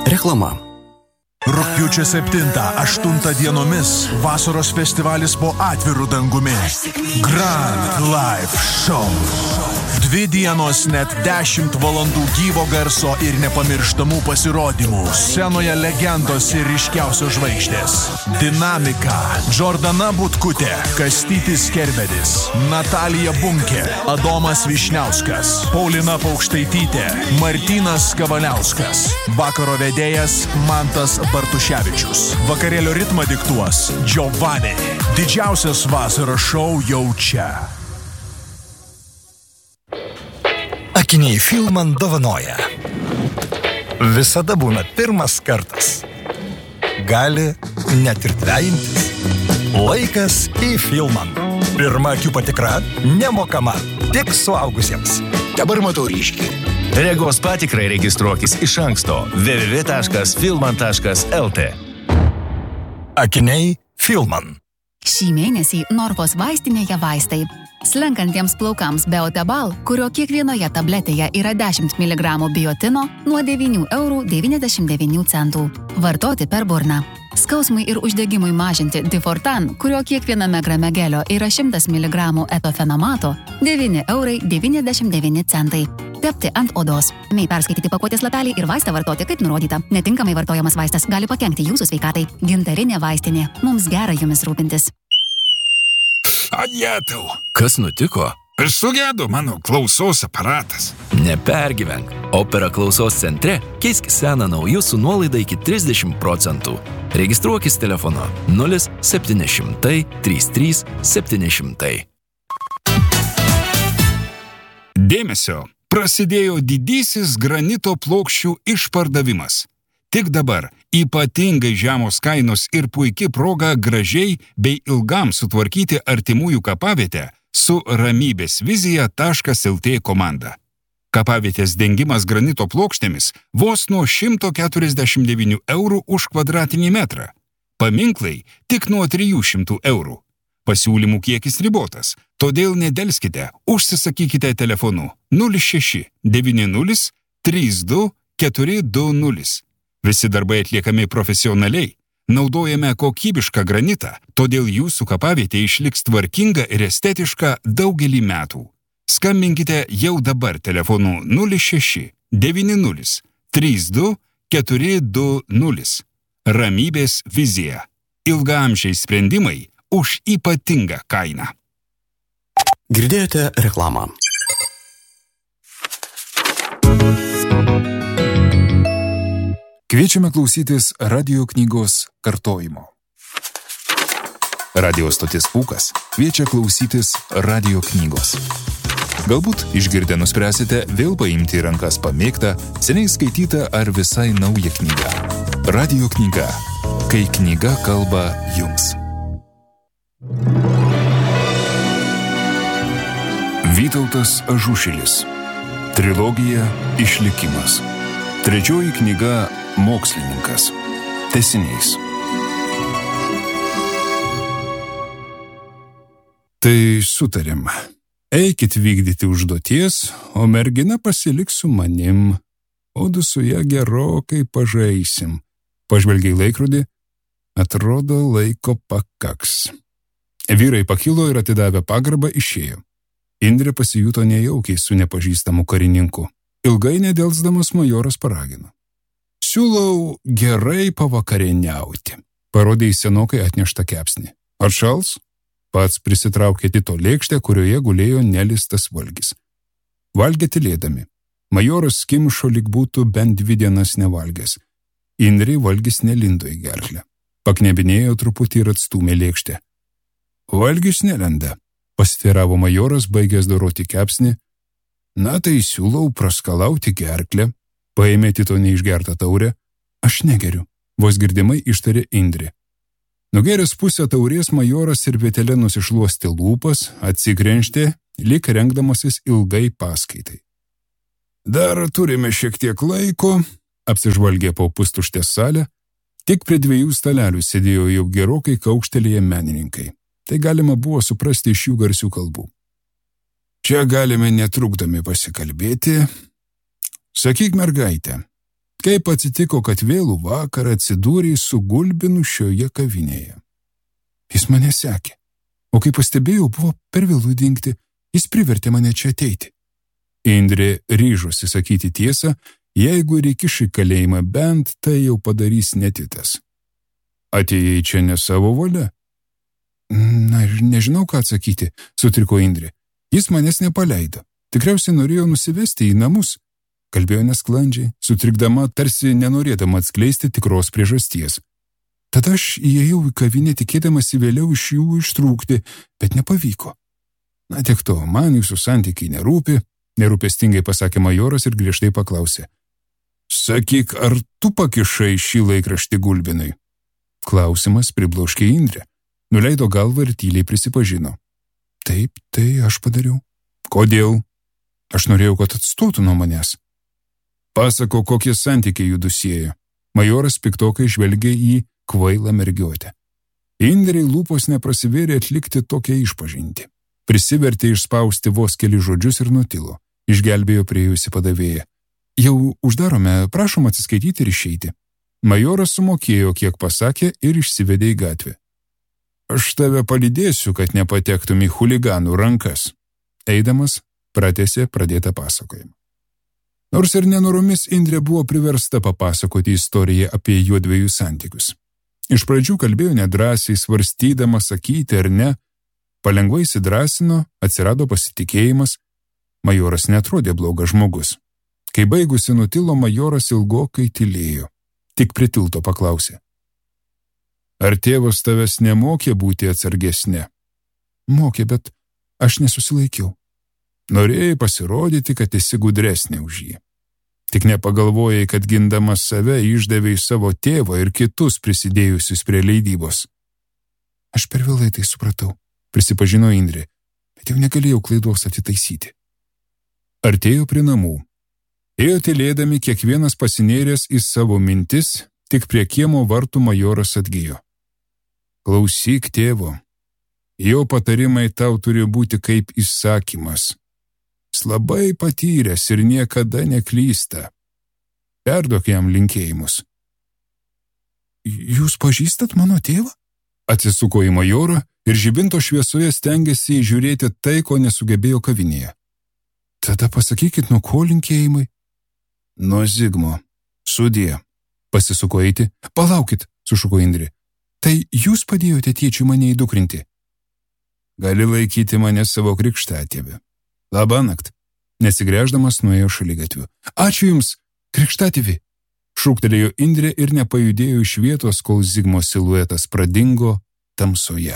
Reklama. Rugpjūčio 7-8 dienomis vasaros festivalis po atviru dangumi. Grand Live Show. 2 dienos net 10 valandų gyvo garso ir nepamirštamų pasirodymų. Scenoje legendos ir ryškiausios žvaigždės. Dinamika. Džordana Butkutė, Kastytis Kerbedis, Natalija Bunkė, Adomas Višniauskas, Paulina Paukštaitytė, Martynas Kavaliauskas. Vakaro vedėjas Mantas Bartuševičius. Vakarėlio ritmą diktuos Giovanni. Didžiausias vasaros šou jau čia. Akiniai Filman dovanoja. Visada būna pirmas kartas. Gali net ir dvejintis. Laikas į Filman. Pirma akių patikra nemokama, tik suaugusiems. Dabar matau ryškiai. Regos patikrai registruokis iš anksto www.filman.lt. Akiniai Filman. Šį mėnesį Norfos vaistinėje vaistai. Slenkantiems plaukams Beotebal, kurio kiekvienoje tabletėje yra 10 mg biotino, nuo 9,99 €. Vartoti per burną. Skausmui ir uždegimui mažinti Difortan, kurio kiekviename grame gelio yra 100 mg etofenomato, 9,99 €. Tepti ant odos. Mei perskaityti pakuotės lapelį ir vaistą vartoti kaip nurodyta. Netinkamai vartojamas vaistas gali pakenkti jūsų sveikatai. Gintarinė vaistinė. Mums gera jumis rūpintis. Adjetau. Kas nutiko? Sugedo mano klausos aparatas. Nepergyvenk. Opera klausos centre keisk seną nauju su nuolaida iki 30%. Registruokis telefonu 0700 33 700. Dėmesio! Prasidėjo didysis granito plokščių išpardavimas. Tik dabar ypatingai žemos kainos ir puiki proga gražiai bei ilgam sutvarkyti artimųjų kapavietę su ramybėsvizija.lt komanda. Kapavietės dengimas granito plokštėmis vos nuo 149 € už kvadratinį metrą. Paminklai tik nuo 300 €. Pasiūlymų kiekis ribotas, todėl nedelskite, užsisakykite telefonu 06 90 32 420. Visi darbai atliekami profesionaliai, naudojame kokybišką granitą, todėl jūsų kapavietė išliks tvarkinga ir estetiška daugelį metų. Skambinkite jau dabar telefonu 06 90 32 420. Ramybės vizija. Ilgaamžiai sprendimai už ypatingą kainą. Girdėjote reklamą. Kviečiame klausytis radio knygos kartojimo. Radio stotis Pūkas kviečia klausytis radio knygos. Galbūt išgirdę nuspręsite vėl paimti į rankas pamėgtą, seniai skaitytą ar visai naują knygą. Radio knyga. Kai knyga kalba jums. Vytautas Ažušilis. Trilogija Išlikimas. 3 knyga Mokslininkas. Tęsinys. Tai sutarėm. Eikit vykdyti užduoties, o mergina pasiliks su manim. Odu su ją gerokai pažaisim. Pažvelgiai laikrodį, atrodo laiko pakaks. Vyrai pakilo ir atidavę pagarbą išėjo. Indrė pasijuto nejaukiai su nepažįstamu karininku. Ilgai nedelsdamas majoras paragino. Siūlau gerai pavakarieniauti. Parodė į senokai atneštą kepsnį. Atšals? Pats prisitraukė Tito lėkštę, kurioje gulėjo nelistas valgis. Valgė tylėdami. Majoras skimšo, lyg būtų bent 2 dienas nevalgęs. Indrei valgis nelindo į gerklę. Paknebinėjo truputį ir atstūmė lėkštę. Valgis nelenda, pasiteiravo majoras, baigęs doroti kepsnį. Na tai siūlau praskalauti gerklę. Paėmė Tito neišgertą taurę. Aš negeriu, vos girdimai ištarė Indrė. Nugeręs pusę taurės majoras servetėle nusišluostė lūpas, atsikrenkštė, lyg rengdamasis ilgai paskaitai. Dar turime šiek tiek laiko, apsižvalgė po pustuštę salę, tik prie 2 stalelių sėdėjo jau gerokai kaukštelėję menininkai. Tai galima buvo suprasti iš jų garsių kalbų. Čia galime netrukdami pasikalbėti. Sakyk, mergaitė, Kaip atsitiko, kad vėlų vakarą atsidūrė su Gulbinu šioje kavinėje. Jis mane sekė, o kai pastebėjau, buvo per vėlų dingti, jis privertė mane čia ateiti. Indrė ryžosi sakyti tiesą, jeigu ir įkiš į kalėjimą, bent tai jau padarys netitas. Atėjai čia ne savo valia? Na, nežinau, ką atsakyti, sutriko Indrė. Jis manęs nepaleido. Tikriausiai norėjo nusivesti į namus. Kalbėjo nesklandžiai, sutrikdama, tarsi nenorėdama atskleisti tikros priežasties. Tada aš įėjau į kavinę, tikėdamasi vėliau iš jų ištrūkti, bet nepavyko. Na, tiek to, man jūsų santykiai nerūpi, nerūpestingai pasakė majoras ir griežtai paklausė. Sakyk, ar tu pakišai šį laikraštį Gulbinui? Klausimas pribloškė Indrę. Nuleido galvą ir tyliai prisipažino. Taip, tai aš padariau. Kodėl? Aš norėjau, kad atstotų nuo manęs. Pasako, kokie santykiai jų sieja. Majoras piktokai žvelgė į kvailą mergiotę. Indrei lūpos neprasivėrė atlikti tokią išpažintį. Prisivertė išspausti vos keli žodžius ir nutilo. Išgelbėjo priėjusi padavėją. Jau uždarome, prašom atsiskaityti ir išeiti. Majoras sumokėjo, kiek pasakė, ir išsivedė į gatvę. Aš tave palydėsiu, kad nepatektum į chuliganų rankas. Eidamas, pratęsė pradėtą pasakojimą. Nors ir nenoromis Indrė buvo priversta papasakoti istoriją apie juodviejų santykius. Iš pradžių kalbėjo nedrąsiai, svarstydama sakyti ar ne, palengvai įsidrąsino, atsirado pasitikėjimas, majoras netrodė blogas žmogus. Kai baigusi nutilo, majoras ilgokai tylėjo, tik prie tilto paklausė. Ar tėvas tavęs nemokė būti atsargesnė? Mokė, bet aš nesusilaikiau. Norėjai pasirodyti, kad esi gudresnė už jį. Tik nepagalvojai, kad gindamas save išdavei savo tėvą ir kitus prisidėjusius prie leidybos. Aš per vėlai tai supratau, prisipažino Indrė, bet jau negalėjau klaidos atitaisyti. Artėjo prie namų. Ėjo tylėdami, kiekvienas pasinėręs į savo mintis, tik prie kiemo vartų majoras atgijo. Klausyk tėvo. Jo patarimai tau turi būti kaip įsakymas. Jis labai patyręs ir niekada neklysta. Perduok jam linkėjimus. Jūs pažįstat mano tėvą? Atsisuko į majorą ir žibinto šviesoje stengėsi įžiūrėti tai, ko nesugebėjo kavinėje. Tada pasakykit, nuo ko linkėjimai? Nuo Zigmo. Sudie. Pasisuko eiti. Palaukit, sušuko Indrė. Tai jūs padėjote tėčiui mane įdukrinti? Gali laikyti mane savo krikštatėvį. Labanakt. Nesigręždamas nuėjo šaligatviu. Ačiū jums, krikštatėvi. Šūktelėjo Indrė ir nepajudėjo iš vietos, kol Zigmo siluetas pradingo tamsoje.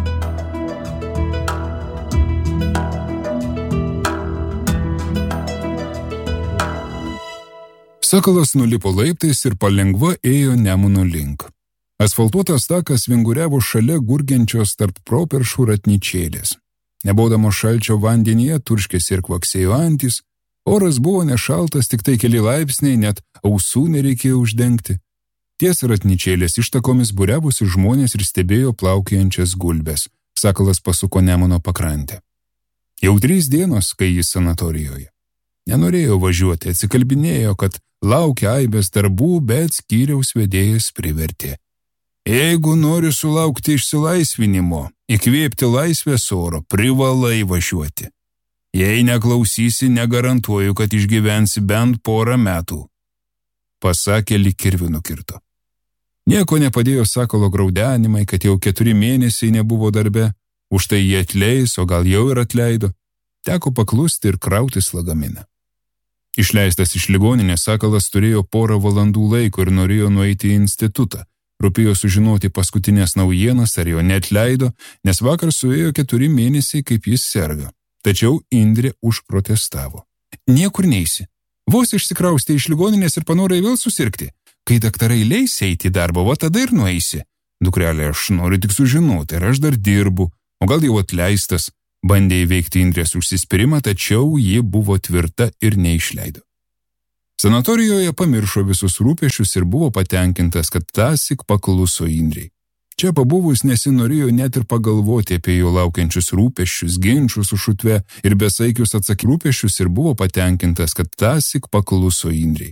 Sakalas nulipo laiptais ir palengva ėjo Nemuno link. Asfaltuotas takas vinguriavo šalia gurgiančios tarp properšų ratnyčėlės. Nebodamo šalčio vandenyje turškėsi ir kvaksėjo antys, oras buvo nešaltas, tik tai keli laipsniai, net ausų nereikėjo uždengti. Ties ratnyčėlės ištakomis būriavosi žmonės ir stebėjo plaukiojančias gulbes. Sakalas pasuko Nemuno pakrantę. Jau 3 dienos, kai jis sanatorijoje. Nenorėjo važiuoti, atsikalbinėjo, kad laukia aibės darbų, bet skyriaus vedėjas privertė. Jeigu nori sulaukti išsilaisvinimo, įkvėpti laisvės oro, privalai važiuoti. Jei neklausysi, negarantuoju, kad išgyvensi bent 4 metų. Pasakė, lyg kirviu nukirto. Nieko nepadėjo Sakalo graudenimai, kad jau 4 mėnesiai nebuvo darbe, už tai jie atleis, o gal jau ir atleido. Teko paklusti ir krautis lagaminą. Išleistas iš ligoninės, Sakalas turėjo 4 valandų laiko ir norėjo nueiti į institutą. Rūpėjo sužinoti paskutinės naujienas, ar jo neatleido, nes vakar suėjo 4 mėnesiai, kaip jis serga. Tačiau Indrė užprotestavo. Niekur neisi. Vos išsikraustė iš ligoninės ir panorai vėl susirgti. Kai daktarai leis eiti į darbą, va tada ir nueisi. Dukrelė, aš noriu tik sužinoti, ar aš dar dirbu, o gal jau atleistas. Bandė įveikti Indrės užsispyrimą, tačiau ji buvo tvirta ir neišleido. Sanatorijoje pamiršo visus rūpesčius ir buvo patenkintas, kad tąsyk pakluso Indrei. Čia pabuvus nesinorėjo net ir pagalvoti apie jo laukiančius rūpesčius, ginčius su šutve ir besaikius rūpesčius ir buvo patenkintas, kad tąsyk pakluso Indrei.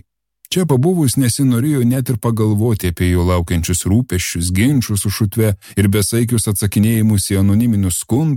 Čia pabuvus nesinorėjo net ir pagalvoti apie jo laukiančius rūpesčius, ginčius su šutve ir besaikius atsakinėjimus į anoniminius skundus.